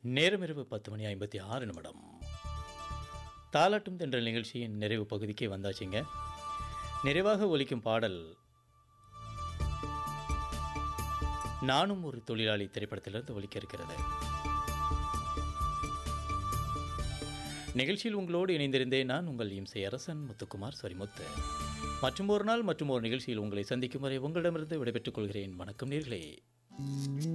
நேரம் இரவு 10:56. தாலாட்டும் தென்றல் நிகழ்ச்சியின் நிறைவு பகுதிக்கே வந்தாச்சுங்க. நிறைவாக ஒலிக்கும் பாடல் நானும் ஒரு தொழிலாளி திரைப்படத்திலிருந்து ஒலிக்க இருக்கிறது. நிகழ்ச்சியில் உங்களோடு இணைந்திருந்தேன் நான் உங்கள் இம்சை அரசன் முத்துக்குமார் சொரிமுத்து. மற்றும் ஒரு நாள் மற்றும் ஒரு நிகழ்ச்சியில் உங்களை சந்திக்கும் வரை உங்களிடமிருந்து விடைபெற்றுக் கொள்கிறேன். வணக்கம் நேர்களே.